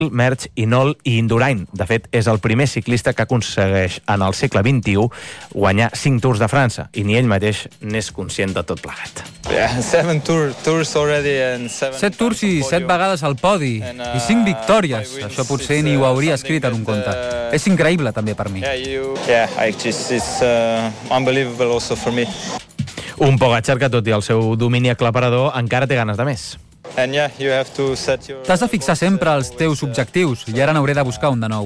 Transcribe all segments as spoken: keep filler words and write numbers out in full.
Merckx, Hinault i Indurain. De fet, és el primer ciclista que aconsegueix en el segle vint-i-u guanyar cinc Tours de França, i ni ell mateix n'és conscient de tot plegat. Set tours i set vegades al podi, i cinc victòries. Això potser ni ho hauria escrit en un conte. És increïble també per mi. Un Pogačar que, tot i el seu domini aclaparador, encara té ganes de més. T'has de fixar sempre els teus objectius, i ara n'hauré de buscar un de nou.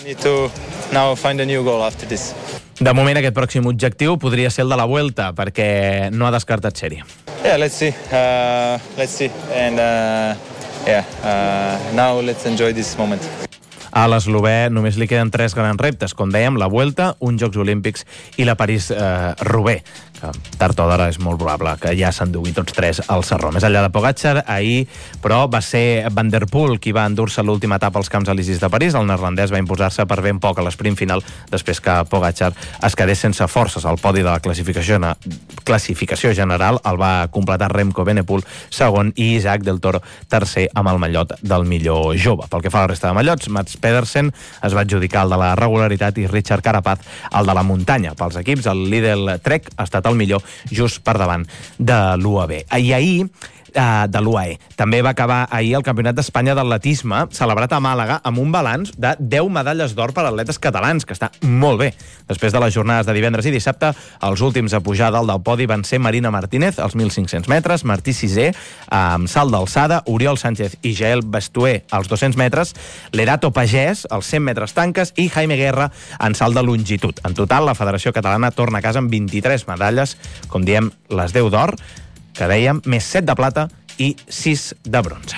De moment, aquest pròxim objectiu podria ser el de la Vuelta, perquè no ha descartat sèrie. Yeah, let's see. Uh, let's see. And uh, yeah, uh, now let's enjoy this moment. A l'eslovè només li queden tres grans reptes, com dèiem, la Vuelta, uns Jocs Olímpics i la París-Roubaix, eh, que tard o d'hora és molt probable que ja s'endugui tots tres al Sarró. Més enllà de Pogačar, ahir, però, va ser Van der Poel qui va endur-se l'última etapa als Camps Elisis de París. El neerlandès va imposar-se per ben poc a l'esprint final, després que Pogačar es quedés sense forces al podi de la classificació, classificació general. El va completar Remco Evenepoel, segon, i Isaac del Toro, tercer, amb el mallot del millor jove. Pel que fa a la resta de mallots, Mats Pedersen es va adjudicar el de la regularitat i Richard Carapaz el de la muntanya. Pels equips, el Lidl Trek ha estat el millor, just per davant de l'U A B. I ahir, de l'U A E. També va acabar ahir el Campionat d'Espanya d'atletisme, celebrat a Màlaga, amb un balanç de deu medalles d'or per atletes catalans, que està molt bé. Després de les jornades de divendres i dissabte, els últims a pujar dalt del podi van ser Marina Martínez, als mil cinc-cents metres, Martí Sisé, amb salt d'alçada, Oriol Sánchez i Jael Bestué, als dos-cents metres, Lerato Pagès, als cent metres tanques, i Jaime Guerra, en salt de longitud. En total, la Federació Catalana torna a casa amb vint-i-tres medalles, com diem, les deu d'or, que dèiem, més set de plata i sis de bronze.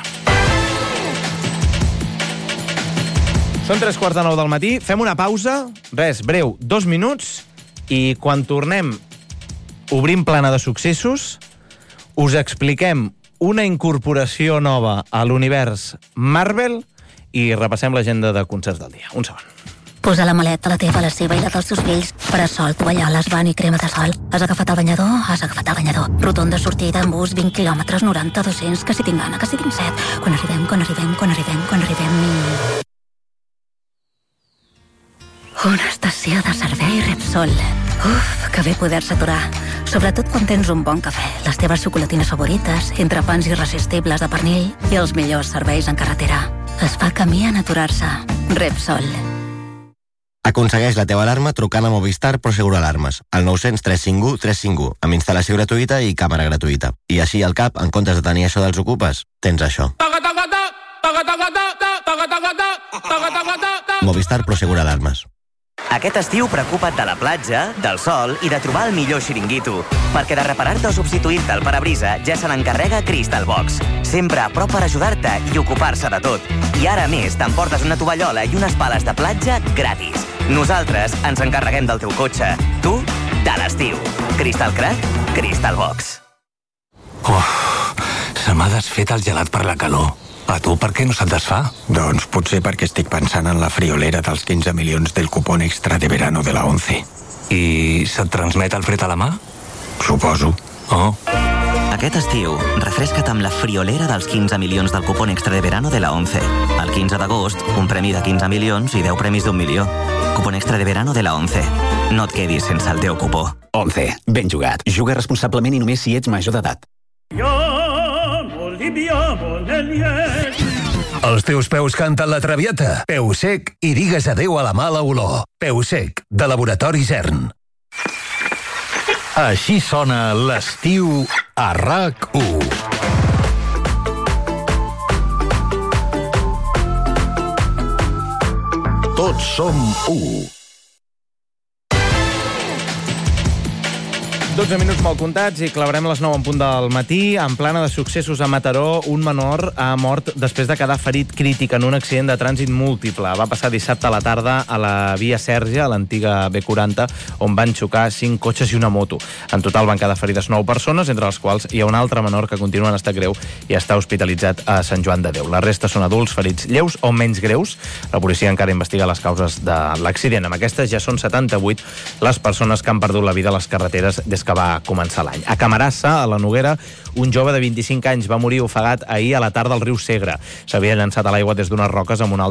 Són tres quarts de nou del matí, fem una pausa, res, breu, dos minuts, i quan tornem obrim plana de successos, us expliquem una incorporació nova a l'univers Marvel i repassem l'agenda de concerts del dia. Un segon. Posa la maleta, la teva, la seva i la dels teus fills. Parasol, tovalloles, van i crema de sol. Has agafat el banyador? Has agafat el banyador. Rotonda sortida en bus, vint quilòmetres, noranta, dos-cents, que si tinc gana, que si tinc set. Quan arribem, quan arribem, quan arribem, quan arribem... Una estació de servei Repsol. Uf, que bé poder-se aturar. Sobretot quan tens un bon cafè, les teves xocolatines favorites, entrepans irresistibles de pernil i els millors serveis en carretera. Es fa camí en aturar-se. Repsol. Aconsegueix la teva alarma trucant a Movistar Prosegur Alarmes, al nou zero zero tres cinc u tres cinc u, amb instal·lació gratuïta i càmera gratuïta. I així al cap, en comptes de tenir això dels ocupes, tens això. Movistar Prosegur Alarmes. Aquest estiu preocupa't de la platja, del sol i de trobar el millor xiringuito. Perquè de reparar-te o substituir-te el parabrisa ja se n'encarrega Crystal Box. Sempre a prop per ajudar-te i ocupar-se de tot. I ara més, t'emportes una tovallola i unes pales de platja gratis. Nosaltres ens encarreguem del teu cotxe. Tu, de l'estiu. Crystal Crack, Crystal Box. Oh, se m'ha desfet el gelat per la calor. A tu per què no se't desfà? Doncs potser perquè estic pensant en la friolera dels quinze milions del cupón extra de verano de la ONCE. I se't transmet el fred a la mà? Suposo. Oh. Aquest estiu, refresca't amb la friolera dels quinze milions del cupón extra de verano de la ONCE. El quinze d'agost, un premi de quinze milions i deu premis d'un milió. Cupón extra de verano de la ONCE. No et quedis sense el teu cupó. ONCE. Ben jugat. Juga responsablement i només si ets major d'edat. Els teus peus canten la traviata. Peu sec i digues adeu a la mala olor. Peu sec, de Laboratori Zern. Així sona l'estiu a RAC u. Tots som u. dotze minuts molt comptats i clavarem les nou en punt del matí. En plana de successos a Mataró, un menor ha mort després de quedar ferit crític en un accident de trànsit múltiple. Va passar dissabte a la tarda a la via Sèrgia, a l'antiga B quaranta, on van xocar cinc cotxes i una moto. En total van quedar ferides nou persones, entre les quals hi ha un altre menor que continua en estat greu i està hospitalitzat a Sant Joan de Déu. La resta són adults ferits lleus o menys greus. La policia encara investiga les causes de l'accident. Amb aquestes ja són setanta-vuit les persones que han perdut la vida a les carreteres des que que va començar l'any. A Camarassa, a la Noguera, un jove de vint-i-cinc anys va morir ofegat ahir a la tarda al riu Segre. S'havia llançat a l'aigua des d'unes roques amb un altre